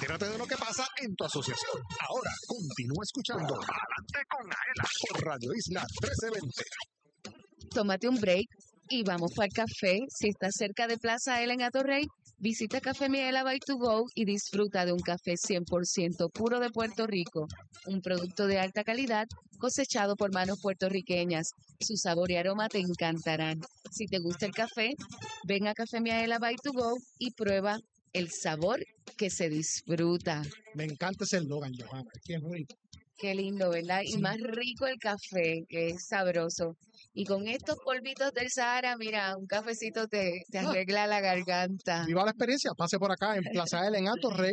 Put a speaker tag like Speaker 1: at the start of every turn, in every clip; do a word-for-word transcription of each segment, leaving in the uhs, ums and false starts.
Speaker 1: Entérate de lo que pasa en tu asociación. Ahora, continúa escuchando Adelante con Aela por Radio Isla trece veinte.
Speaker 2: Tómate un break y vamos para el café. Si estás cerca de Plaza Aela en Atorrey, visita Café Miela by to go y disfruta de un café cien por ciento puro de Puerto Rico, un producto de alta calidad cosechado por manos puertorriqueñas. Su sabor y aroma te encantarán. Si te gusta el café, ven a Café Miela by to go y prueba el sabor que se disfruta.
Speaker 3: Me encanta ese eslogan, Johanna, es que es rico.
Speaker 2: Qué lindo, ¿verdad? Y
Speaker 3: Sí.
Speaker 2: más rico el café, que es sabroso. Y con estos polvitos del Sahara, mira, un cafecito te, te arregla la garganta.
Speaker 3: Viva la experiencia, pase por acá en Plaza Aela en Atorrey,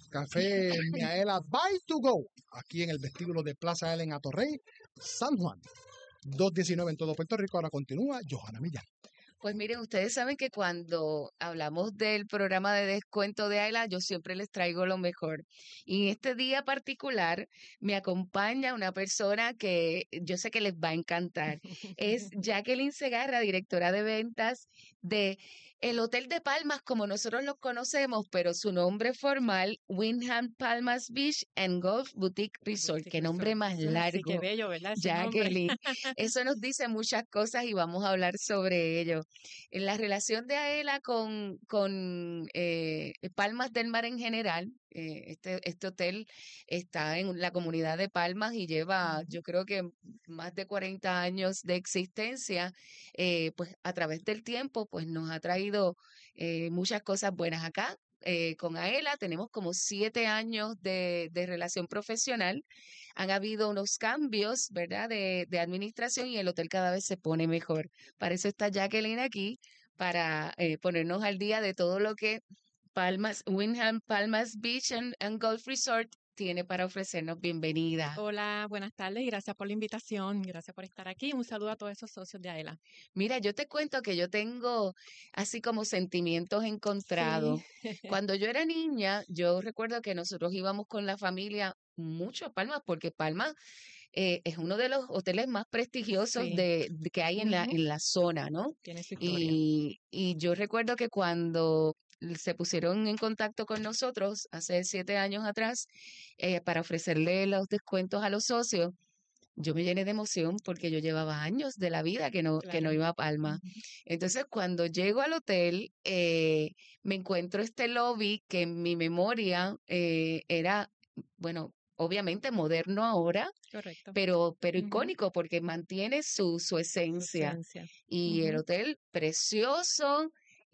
Speaker 3: Café Miaela by to go, aquí en el vestíbulo de Plaza Aela en Atorrey, San Juan. dos diecinueve en todo Puerto Rico. Ahora continúa Johanna Millán.
Speaker 2: Pues miren, ustedes saben que cuando hablamos del programa de descuento de Aela, yo siempre les traigo lo mejor. Y en este día particular me acompaña una persona que yo sé que les va a encantar. Es Jacqueline Segarra, directora de ventas de el Hotel de Palmas, como nosotros lo conocemos, pero su nombre formal, Wyndham Palmas Beach and Golf Boutique Resort.
Speaker 4: Boutique
Speaker 2: Qué nombre
Speaker 4: Resort.
Speaker 2: más
Speaker 4: Sí,
Speaker 2: largo.
Speaker 4: qué bello, ¿verdad? Ese nombre.
Speaker 2: Jacqueline. Eso nos dice muchas cosas y vamos a hablar sobre ello. En la relación de Aela con, con eh, Palmas del Mar en general, eh, este, este hotel está en la comunidad de Palmas y lleva, yo creo que más de cuarenta años de existencia, eh, pues a través del tiempo, pues nos ha traído eh, muchas cosas buenas acá. Eh, con Aela tenemos como siete años de, de relación profesional. Han habido unos cambios, ¿verdad?, de, de administración y el hotel cada vez se pone mejor. Para eso está Jacqueline aquí, para eh, ponernos al día de todo lo que Palmas, Wyndham Palmas Beach and, and Golf Resort tiene para ofrecernos. Bienvenida.
Speaker 4: Hola, buenas tardes y gracias por la invitación. Gracias por estar aquí. Un saludo a todos esos socios de Aela.
Speaker 2: Mira, yo te cuento que yo tengo así como sentimientos encontrados.
Speaker 4: Sí.
Speaker 2: Cuando yo era niña, yo recuerdo que nosotros íbamos con la familia mucho a Palmas, porque Palmas eh, es uno de los hoteles más prestigiosos
Speaker 4: Sí.
Speaker 2: de, de que hay en la,
Speaker 4: Ujú.
Speaker 2: en la zona, ¿no?
Speaker 4: Tiene su historia.
Speaker 2: Y, y yo recuerdo que cuando se pusieron en contacto con nosotros hace siete años atrás eh, para ofrecerle los descuentos a los socios, yo me llené de emoción porque yo llevaba años de la vida que no, que no
Speaker 4: Claro.
Speaker 2: iba a Palma.
Speaker 4: Ujú.
Speaker 2: Entonces, cuando llego al hotel, eh, me encuentro este lobby que en mi memoria eh, era, bueno, obviamente moderno ahora,
Speaker 4: Correcto.
Speaker 2: pero, pero
Speaker 4: Ujú.
Speaker 2: icónico porque mantiene su, su
Speaker 4: Su
Speaker 2: esencia.
Speaker 4: esencia.
Speaker 2: Y el
Speaker 4: Ujú.
Speaker 2: hotel precioso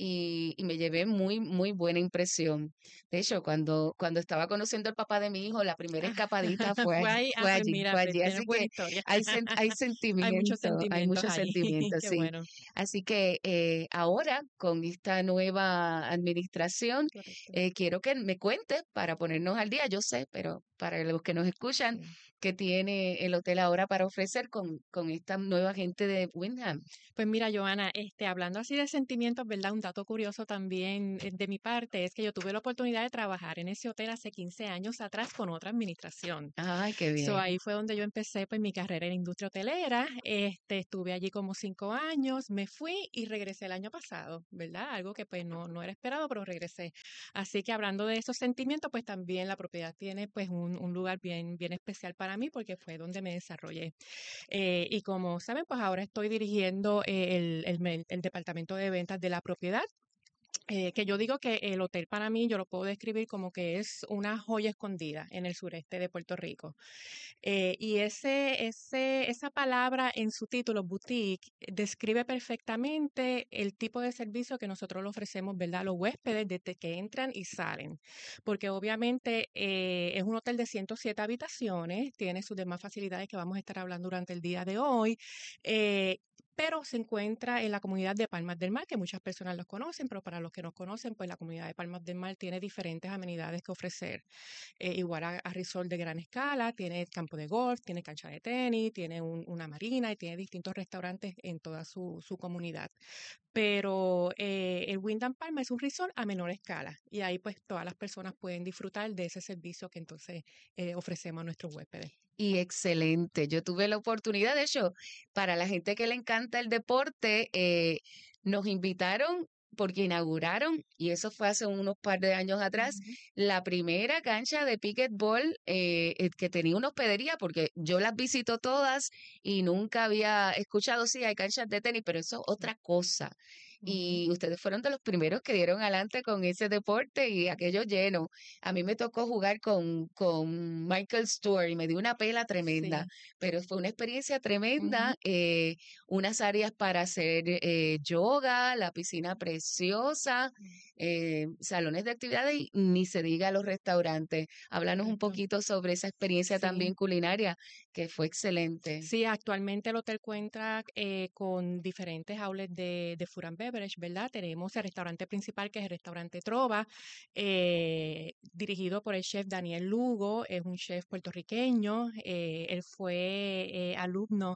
Speaker 2: y, y me llevé muy, muy buena impresión. De hecho, cuando, cuando estaba conociendo al papá de mi hijo, la primera escapadita fue,
Speaker 4: Fue ahí, ah,
Speaker 2: fue
Speaker 4: pues
Speaker 2: allí,
Speaker 4: mira,
Speaker 2: fue
Speaker 4: pues
Speaker 2: allí.
Speaker 4: tienes
Speaker 2: Así
Speaker 4: buena
Speaker 2: que
Speaker 4: historia.
Speaker 2: hay, sen- hay
Speaker 4: Hay muchos
Speaker 2: sentimiento, hay
Speaker 4: sentimientos
Speaker 2: muchos
Speaker 4: ahí.
Speaker 2: sentimientos,
Speaker 4: Qué
Speaker 2: sí.
Speaker 4: bueno.
Speaker 2: Así que eh, ahora, con esta nueva administración,
Speaker 4: Correcto.
Speaker 2: eh, quiero que me cuentes para ponernos al día. Yo sé, pero para los que nos escuchan,
Speaker 4: Sí.
Speaker 2: que tiene el hotel ahora para ofrecer con, con esta nueva gente de Wyndham.
Speaker 4: Pues mira, Joana, este, hablando así de sentimientos, ¿verdad? Un dato curioso también eh, de mi parte es que yo tuve la oportunidad de trabajar en ese hotel hace quince años atrás con otra administración.
Speaker 2: Ay, qué
Speaker 4: So,
Speaker 2: bien.
Speaker 4: ahí fue donde yo empecé pues mi carrera en la industria hotelera. Este, estuve allí como cinco años, me fui y regresé el año pasado, ¿verdad? Algo que pues no, no era esperado, pero regresé. Así que hablando de esos sentimientos, pues también la propiedad tiene pues un, un lugar bien, bien especial para mí porque fue donde me desarrollé. Eh, y como saben, pues ahora estoy dirigiendo eh, el, el, me- el departamento de ventas de la propiedad. Eh, que yo digo que el hotel para mí, yo lo puedo describir como que es una joya escondida en el sureste de Puerto Rico. Eh, y ese, ese, esa palabra en su título, boutique, describe perfectamente el tipo de servicio que nosotros le ofrecemos, ¿verdad?, a los huéspedes desde que entran y salen. Porque obviamente eh, es un hotel de ciento siete habitaciones, tiene sus demás facilidades que vamos a estar hablando durante el día de hoy. eh, pero se encuentra en la comunidad de Palmas del Mar, que muchas personas los conocen, pero para los que no conocen, pues la comunidad de Palmas del Mar tiene diferentes amenidades que ofrecer. Eh, igual a, a resort de gran escala, tiene campo de golf, tiene cancha de tenis, tiene un- una marina y tiene distintos restaurantes en toda su, su comunidad. Pero eh, el Wyndham Palma es un resort a menor escala y ahí pues todas las personas pueden disfrutar de ese servicio que entonces eh, ofrecemos a nuestros huéspedes.
Speaker 2: Y excelente. Yo tuve la oportunidad, de hecho, para la gente que le encanta el deporte, eh, nos invitaron porque inauguraron, y eso fue hace unos par de años atrás,
Speaker 4: Ujú.
Speaker 2: la primera cancha de pickleball eh, eh, que tenía una hospedería, porque yo las visito todas y nunca había escuchado, sí, hay canchas de tenis, pero eso es otra cosa.
Speaker 4: Ujú.
Speaker 2: Y ustedes fueron de los primeros que dieron adelante con ese deporte y aquello lleno. A mí me tocó jugar con, con Michael Stewart y me dio una pela tremenda,
Speaker 4: Sí.
Speaker 2: pero fue una experiencia
Speaker 4: Ujú.
Speaker 2: tremenda. eh, unas áreas para hacer eh, yoga, la piscina preciosa, eh, salones de actividades y ni se diga los restaurantes. Háblanos un
Speaker 4: Correcto.
Speaker 2: poquito sobre esa experiencia
Speaker 4: Sí.
Speaker 2: también culinaria que fue excelente.
Speaker 4: Sí, actualmente el hotel cuenta eh, con diferentes outlets de, de food and beverage, ¿verdad? Tenemos el restaurante principal, que es el restaurante Trova, eh, dirigido por el chef Daniel Lugo, es un chef puertorriqueño, eh, él fue eh, alumno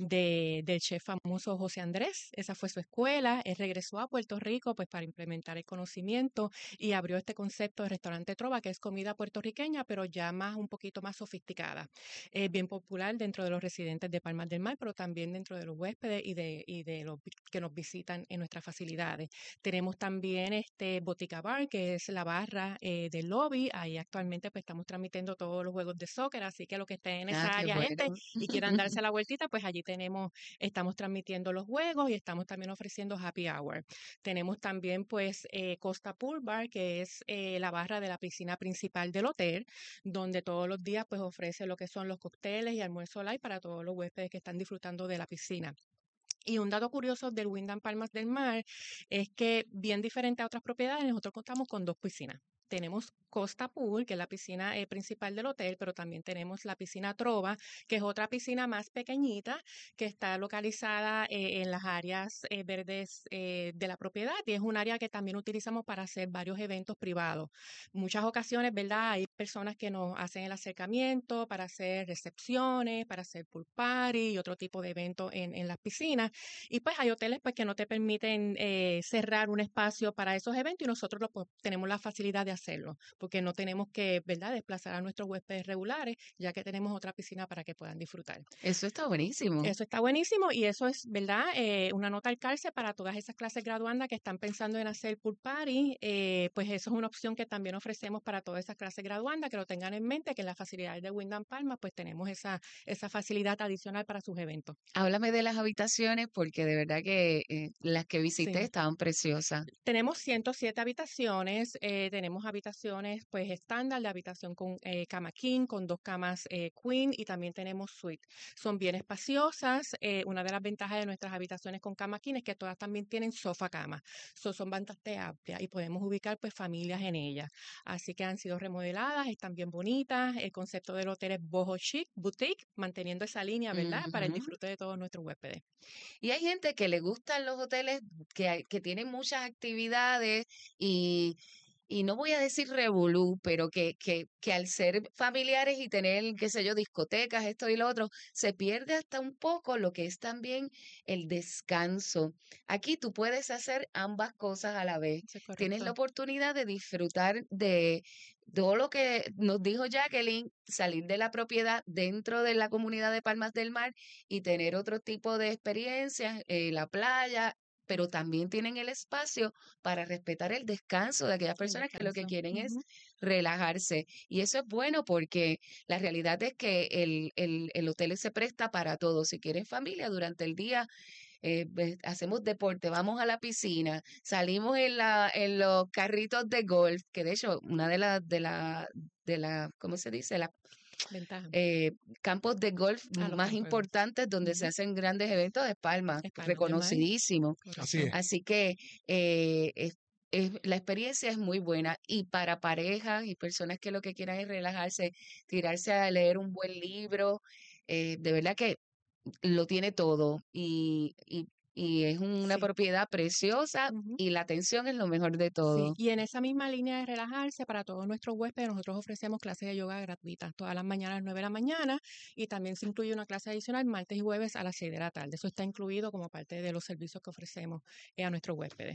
Speaker 4: de, del chef famoso José Andrés, esa fue su escuela, él regresó a Puerto Rico pues para implementar el conocimiento y abrió este concepto de restaurante Trova, que es comida puertorriqueña, pero ya más un poquito más sofisticada. Es bien popular dentro de los residentes de Palmas del Mar, pero también dentro de los huéspedes y de, y de los vi- que nos visitan en nuestras facilidades. Tenemos también este Botica Bar, que es la barra eh, del lobby. Ahí actualmente pues estamos transmitiendo todos los juegos de soccer, así que los que estén en
Speaker 2: Ah,
Speaker 4: esa
Speaker 2: qué
Speaker 4: área este
Speaker 2: bueno.
Speaker 4: y quieran darse la vueltita, pues allí tenemos, estamos transmitiendo los juegos y estamos también ofreciendo happy hour. Tenemos también pues eh, Costa Pool Bar, que es eh, la barra de la piscina principal del hotel, donde todos los días pues ofrece lo que son los cócteles y almuerzo light para todos los huéspedes que están disfrutando de la piscina. Y un dato curioso del Wyndham Palmas del Mar es que, bien diferente a otras propiedades, nosotros contamos con dos piscinas. Tenemos Costa Pool, que es la piscina eh, principal del hotel, pero también tenemos la piscina Trova, que es otra piscina más pequeñita, que está localizada eh, en las áreas eh, verdes eh, de la propiedad, y es un área que también utilizamos para hacer varios eventos privados. Muchas ocasiones, ¿verdad? Hay personas que nos hacen el acercamiento para hacer recepciones, para hacer pool party y otro tipo de eventos en, en las piscinas. Y pues hay hoteles pues que no te permiten eh, cerrar un espacio para esos eventos y nosotros lo, pues, tenemos la facilidad de hacerlo, porque no tenemos que, ¿verdad?, desplazar a nuestros huéspedes regulares, ya que tenemos otra piscina para que puedan disfrutar.
Speaker 2: Eso está buenísimo.
Speaker 4: Eso está buenísimo y eso es, ¿verdad? Eh, una nota al calce para todas esas clases graduandas que están pensando en hacer pool party, eh, pues eso es una opción que también ofrecemos para todas esas clases graduandas, que lo tengan en mente, que en las facilidades de Wyndham Palma pues tenemos esa, esa facilidad adicional para sus eventos.
Speaker 2: Háblame de las habitaciones porque de verdad que eh, las que visité
Speaker 4: Sí.
Speaker 2: estaban preciosas.
Speaker 4: Tenemos ciento siete habitaciones, eh, tenemos habitaciones pues estándar de habitación con eh, cama king, con dos camas eh, queen y también tenemos suite. Son bien espaciosas. eh, una de las ventajas de nuestras habitaciones con cama king es que todas también tienen sofá cama. So, son bastante amplias y podemos ubicar pues familias en ellas. Así que han sido remodeladas, están bien bonitas. El concepto del hotel es boho chic, boutique, manteniendo esa línea, ¿verdad? Para el
Speaker 2: Ujú.
Speaker 4: disfrute de todos nuestros huéspedes.
Speaker 2: Y hay gente que le gustan los hoteles que, hay- que tienen muchas actividades y, y no voy a decir revolú, pero que, que, que al ser familiares y tener, qué sé yo, discotecas, esto y lo otro, se pierde hasta un poco lo que es también el descanso. Aquí tú puedes hacer ambas cosas a la vez.
Speaker 4: Eso es
Speaker 2: Tienes la
Speaker 4: correcto.
Speaker 2: oportunidad de disfrutar de todo lo que nos dijo Jacqueline, salir de la propiedad dentro de la comunidad de Palmas del Mar y tener otro tipo de experiencias, eh, la playa, pero también tienen el espacio para respetar el descanso de aquellas
Speaker 4: El
Speaker 2: personas que lo que
Speaker 4: descanso.
Speaker 2: quieren es
Speaker 4: Ujú.
Speaker 2: relajarse. Y eso es bueno porque la realidad es que el, el, el hotel se presta para todo. Si quieren familia durante el día, eh, ve- hacemos deporte, vamos a la piscina, salimos en la, en los carritos de golf, que de hecho, una de las, de la, de la, ¿cómo se dice? La
Speaker 4: Ventaja.
Speaker 2: eh, campos de golf
Speaker 4: A los
Speaker 2: más
Speaker 4: campos de golf.
Speaker 2: importantes donde se
Speaker 4: Ujú.
Speaker 2: hacen grandes eventos de Palma,
Speaker 4: Es Palmas del Mar.
Speaker 2: reconocidísimo.
Speaker 3: Así
Speaker 4: Correcto.
Speaker 3: es.
Speaker 2: Así que eh, es- es- la experiencia es muy buena y para parejas y personas que lo que quieran es relajarse, tirarse a leer un buen libro, eh, de verdad que lo tiene todo y, y, y es una
Speaker 4: Sí.
Speaker 2: propiedad preciosa
Speaker 4: Ujú.
Speaker 2: y la atención es lo mejor de
Speaker 4: Sí,
Speaker 2: todo.
Speaker 4: y en esa misma línea de relajarse, para todos nuestros huéspedes, nosotros ofrecemos clases de yoga gratuitas todas las mañanas a las nueve de la mañana y también se incluye una clase adicional martes y jueves a las seis de la tarde. Eso está incluido como parte de los servicios que ofrecemos eh, a nuestros huéspedes.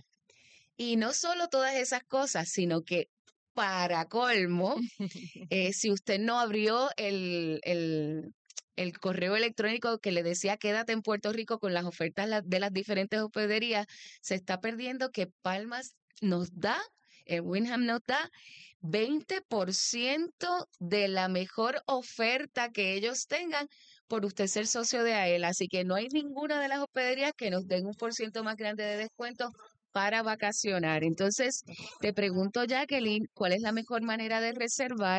Speaker 2: Y no solo todas esas cosas, sino que para colmo, eh, si usted no abrió el, el, el correo electrónico que le decía quédate en Puerto Rico con las ofertas la- de las diferentes hospederías, se está perdiendo que Palmas nos da, eh, Wyndham nos da veinte por ciento de la mejor oferta que ellos tengan por usted ser socio de AELA. Así que no hay ninguna de las hospederías que nos den un por ciento más grande de descuento para vacacionar. Entonces, te pregunto, Jacqueline, ¿cuál es la mejor manera de reservar?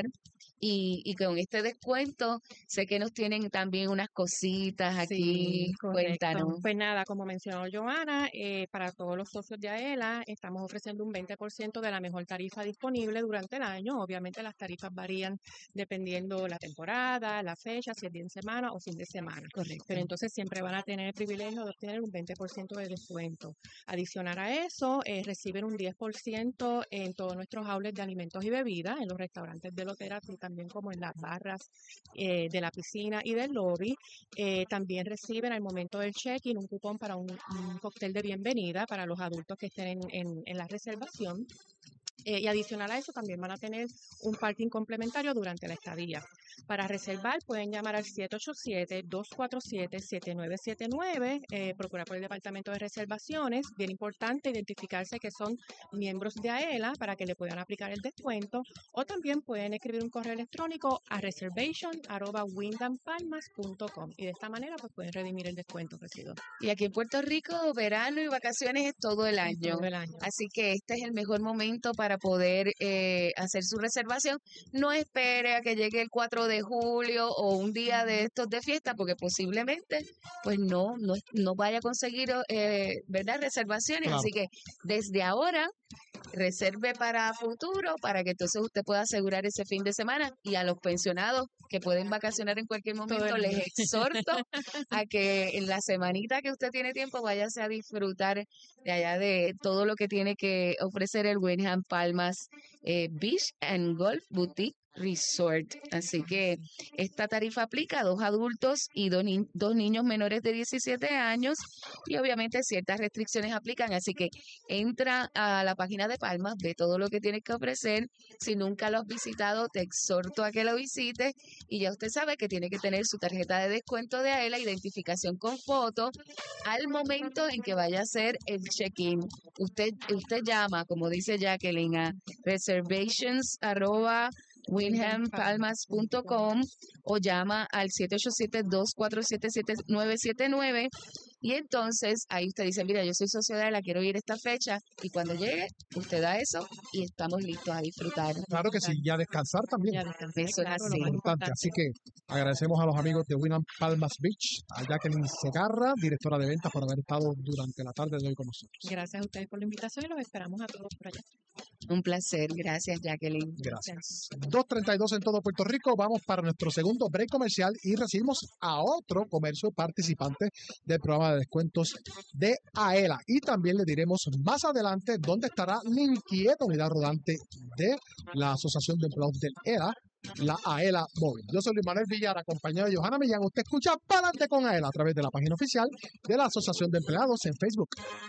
Speaker 2: Y, y con este descuento, sé que nos tienen también unas cositas aquí.
Speaker 4: Sí, correcto.
Speaker 2: Cuéntanos.
Speaker 4: Pues nada, como mencionó Johanna, eh, para todos los socios de AELA estamos ofreciendo un veinte por ciento de la mejor tarifa disponible durante el año. Obviamente las tarifas varían dependiendo la temporada, la fecha, si es día en semana o fin de semana.
Speaker 2: Correcto.
Speaker 4: Pero entonces siempre van a tener el privilegio de obtener un veinte por ciento de descuento. Adicional a eso, eh, reciben un diez por ciento en todos nuestros outlets de alimentos y bebidas, en los restaurantes del hotel, así también como en las barras eh, de la piscina y del lobby. Eh, también reciben al momento del check-in un cupón para un, un cóctel de bienvenida para los adultos que estén en, en, en la reservación. Eh, y adicional a eso también van a tener un parking complementario durante la estadía. Para reservar pueden llamar al siete ocho siete, dos cuatro siete, siete nueve siete nueve, eh, procurar por el Departamento de Reservaciones. Bien importante identificarse que son miembros de AELA para que le puedan aplicar el descuento, o también pueden escribir un correo electrónico a reservation arroba wyndham palmas punto com y de esta manera pues pueden redimir el descuento ofrecido
Speaker 2: Y aquí en Puerto Rico, verano y vacaciones es todo el año.
Speaker 4: todo el año.
Speaker 2: Así que este es el mejor momento para poder eh, hacer su reservación. No espere a que llegue el cuatro de julio o un día de estos de fiesta, porque posiblemente pues no, no, no vaya a conseguir eh, ¿verdad? reservaciones.
Speaker 3: Claro.
Speaker 2: Así que desde ahora reserve para futuro, para que entonces usted pueda asegurar ese fin de semana. Y a los pensionados que pueden vacacionar en cualquier
Speaker 4: Todo
Speaker 2: momento,
Speaker 4: el
Speaker 2: les
Speaker 4: año.
Speaker 2: exhorto a que en la semanita que usted tiene tiempo váyase a disfrutar de allá de todo lo que tiene que ofrecer el Wyndham Palmas eh, Beach and Golf Boutique Resort. Así que esta tarifa aplica a dos adultos y dos, ni- dos niños menores de diecisiete años, y obviamente ciertas restricciones aplican. Así que entra a la página de Palmas, ve todo lo que tienes que ofrecer. Si nunca lo has visitado, te exhorto a que lo visites, y ya usted sabe que tiene que tener su tarjeta de descuento de AELA, identificación con foto, al momento en que vaya a hacer el check-in. Usted, usted llama, como dice Jacqueline, a reservations arroba wyndham palmas punto com o llama al siete ocho siete, dos cuatro siete, siete nueve siete nueve, y entonces ahí usted dice, mira, yo soy socio de AELA, quiero ir esta fecha, y cuando llegue, usted da eso y estamos listos a disfrutar.
Speaker 3: Claro que sí, y a descansar también.
Speaker 4: Ya descansar,
Speaker 2: Eso es
Speaker 4: claro, lo
Speaker 2: así.
Speaker 4: más
Speaker 3: Importante.
Speaker 4: importante.
Speaker 3: Así que agradecemos a los amigos de Wyndham Palmas Beach, a Jacqueline Segarra, directora de ventas, por haber estado durante la tarde de hoy con nosotros.
Speaker 4: Gracias a ustedes por la invitación y los esperamos a todos por allá.
Speaker 2: Un placer, gracias Jacqueline.
Speaker 3: Gracias. dos treinta y dos en todo Puerto Rico. Vamos para nuestro segundo break comercial y recibimos a otro comercio participante del programa de descuentos de AELA. Y también le diremos más adelante dónde estará la inquieta unidad rodante de la Asociación de Empleados del ELA, la AELA Móvil. Yo soy Luis Manuel Villar, acompañado de Johanna Millán. Usted escucha Pa'lante con AELA a través de la página oficial de la Asociación de Empleados en Facebook.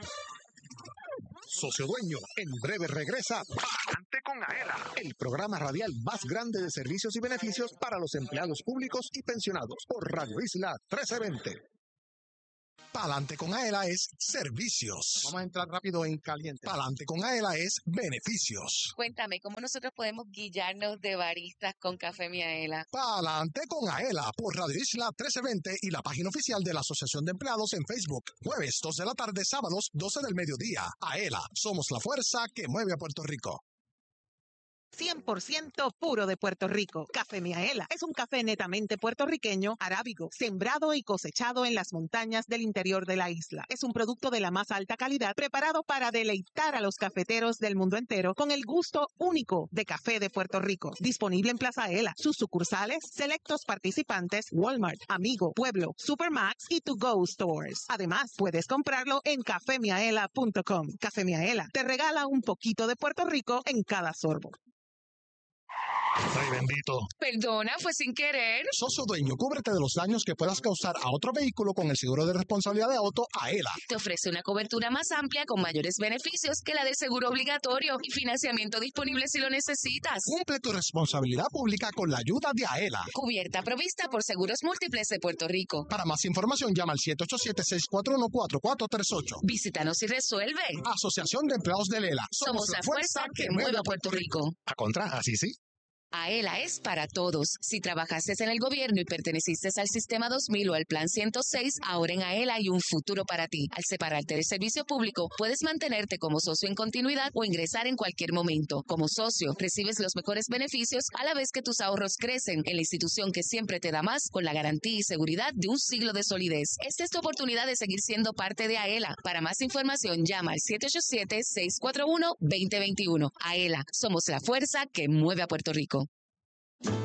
Speaker 1: Socio Dueño, en breve regresa Pa'lante con AELA, el programa radial más grande de servicios y beneficios para los empleados públicos y pensionados por Radio Isla trece veinte. Pa'lante con AELA es servicios.
Speaker 3: Vamos a entrar rápido en caliente.
Speaker 1: Pa'lante con AELA es beneficios.
Speaker 2: Cuéntame, ¿cómo nosotros podemos guiarnos de baristas con Café Miaela?
Speaker 1: Pa'lante con AELA por Radio Isla trece veinte y la página oficial de la Asociación de Empleados en Facebook. Jueves dos de la tarde, sábados doce del mediodía. AELA, somos la fuerza que mueve a Puerto Rico.
Speaker 5: cien por ciento puro de Puerto Rico. Café Miaela es un café netamente puertorriqueño, arábigo, sembrado y cosechado en las montañas del interior de la isla. Es un producto de la más alta calidad, preparado para deleitar a los cafeteros del mundo entero con el gusto único de café de Puerto Rico. Disponible en Plaza Aela, sus sucursales, selectos participantes, Walmart, Amigo, Pueblo, Supermax y To Go Stores. Además, puedes comprarlo en café miaela punto com. Café Miaela te regala un poquito de Puerto Rico en cada sorbo.
Speaker 1: Ay, bendito.
Speaker 2: Perdona, fue sin querer.
Speaker 1: Socio dueño, cúbrete de los daños que puedas causar a otro vehículo con el seguro de responsabilidad de auto AELA.
Speaker 2: Te ofrece una cobertura más amplia con mayores beneficios que la del seguro obligatorio y financiamiento disponible si lo necesitas.
Speaker 1: Cumple tu responsabilidad pública con la ayuda de AELA.
Speaker 2: Cubierta provista por Seguros Múltiples de Puerto Rico.
Speaker 1: Para más información, llama al siete ocho siete, seis cuatro uno, cuatro cuatro tres ocho.
Speaker 2: Visítanos y resuelve.
Speaker 1: Asociación de Empleados de Lela.
Speaker 2: Somos la fuerza que mueve a Puerto Rico.
Speaker 1: A contra, así sí.
Speaker 2: AELA es para todos. Si trabajaste en el gobierno y perteneciste al Sistema dos mil o al Plan ciento seis, ahora en AELA hay un futuro para ti. Al separarte del servicio público, puedes mantenerte como socio en continuidad o ingresar en cualquier momento. Como socio, recibes los mejores beneficios a la vez que tus ahorros crecen en la institución que siempre te da más con la garantía y seguridad de un siglo de solidez. Esta es tu oportunidad de seguir siendo parte de AELA. Para más información, llama al siete ocho siete, seis cuatro uno, dos cero dos uno. AELA, somos la fuerza que mueve a Puerto Rico.